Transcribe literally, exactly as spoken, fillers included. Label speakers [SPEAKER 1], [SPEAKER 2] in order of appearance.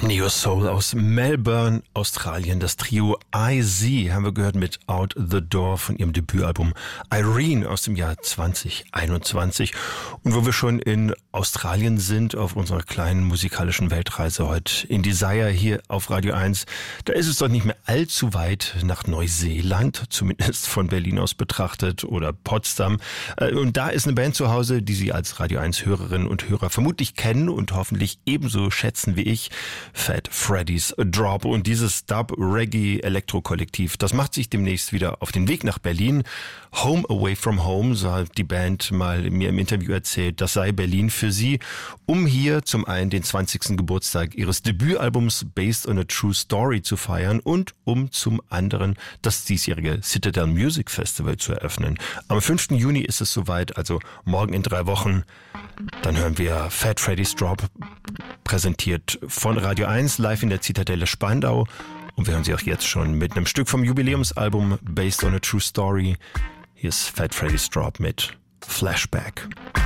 [SPEAKER 1] Neo Soul aus Melbourne, Australien. Das Trio I Z haben wir gehört mit Out the Door von ihrem Debütalbum Irene aus dem Jahr zwanzig einundzwanzig. Und wo wir schon in Australien sind, auf unserer kleinen musikalischen Weltreise heute in Desire hier auf Radio eins, da ist es doch nicht mehr allzu weit nach Neuseeland, zumindest von Berlin aus betrachtet, oder Potsdam. Und da ist eine Band zu Hause, die Sie als Radio eins Hörerinnen und Hörer vermutlich kennen und hoffentlich ebenso schätzen wie ich. Fat Freddy's Drop. Und dieses Dub-Reggae-Elektro-Kollektiv, das macht sich demnächst wieder auf den Weg nach Berlin. Home Away from Home, so hat die Band mal mir im Interview erzählt, das sei Berlin für sie, um hier zum einen den zwanzigsten Geburtstag ihres Debütalbums Based on a True Story zu feiern und um zum anderen das diesjährige Citadel Music Festival zu eröffnen. Am fünften Juni ist es soweit, also morgen in drei Wochen. Dann hören wir Fat Freddy's Drop, präsentiert von Radio eins, live in der Zitadelle Spandau. Und wir hören sie auch jetzt schon mit einem Stück vom Jubiläumsalbum Based on a True Story. Hier ist Fat Freddy's Drop mit Flashback.